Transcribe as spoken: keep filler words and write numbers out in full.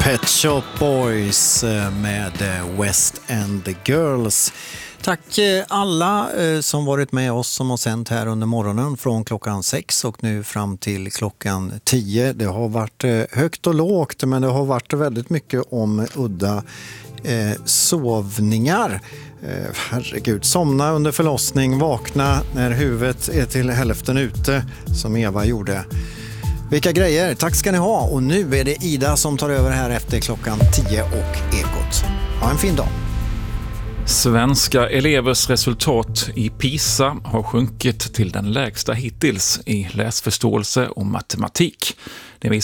Pet Shop Boys med West End Girls. Tack alla som varit med oss som har sänt här under morgonen från klockan sex och nu fram till klockan tio. Det har varit högt och lågt, men det har varit väldigt mycket om udda eh, sovningar. Eh, herregud, somna under förlossning, vakna när huvudet är till hälften ute som Eva gjorde. Vilka grejer, tack ska ni ha. Och nu är det Ida som tar över här efter klockan tio och Ekot. Ha en fin dag. Svenska elevers resultat i PISA har sjunkit till den lägsta hittills i läsförståelse och matematik. Det